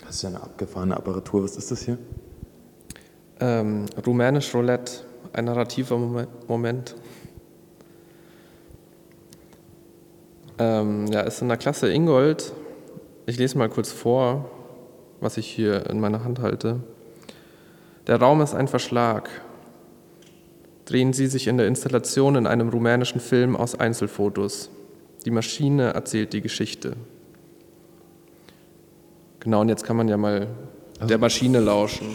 Das ist ja eine abgefahrene Apparatur. Was ist das hier? Rumänisch Roulette, ein narrativer Moment. Ist in der Klasse Ingold. Ich lese mal kurz vor, was ich hier in meiner Hand halte. Der Raum ist ein Verschlag. Drehen Sie sich in der Installation in einem rumänischen Film aus Einzelfotos. Die Maschine erzählt die Geschichte. Genau, und jetzt kann man ja mal der Maschine lauschen.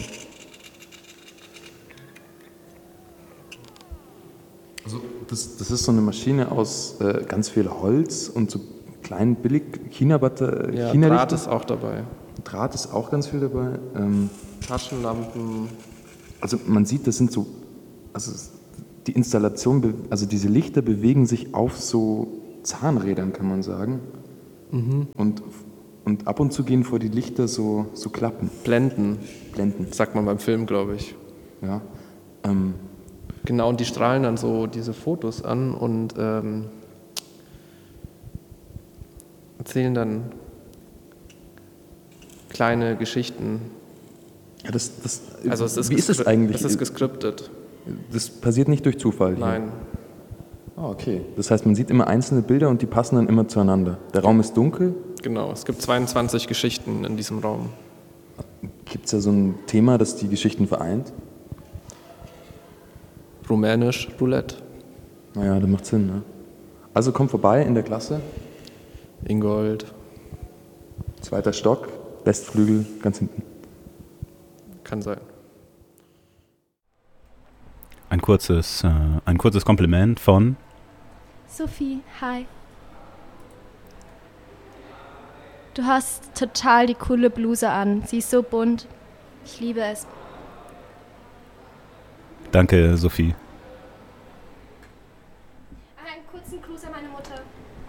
Also das ist so eine Maschine aus ganz viel Holz und so kleinen billig China-Lichter. Draht ist auch dabei. Draht ist auch ganz viel dabei. Taschenlampen. Also man sieht, das sind so, also die Installation, also diese Lichter bewegen sich auf so Zahnrädern, kann man sagen. Mhm. Und ab und zu gehen vor die Lichter so Klappen. Blenden, Blenden. sagt man beim Film, glaube ich. Ja. Genau, und die strahlen dann so diese Fotos an und erzählen dann kleine Geschichten. Ja, Also wie ist es eigentlich? Es ist geskriptet. Das passiert nicht durch Zufall hier? Nein. Ah, okay. Das heißt, man sieht immer einzelne Bilder und die passen dann immer zueinander. Der Raum ist dunkel. Genau, es gibt 22 Geschichten in diesem Raum. Gibt es da so ein Thema, das die Geschichten vereint? Rumänisch Roulette. Naja, das macht Sinn, ne? Also komm vorbei in der Klasse. Ingold. 2. Stock, Westflügel, ganz hinten. Kann sein. Ein kurzes Kompliment von Sophie, hi. Du hast total die coole Bluse an. Sie ist so bunt. Ich liebe es. Danke, Sophie. Einen kurzen Gruß an meine Mutter.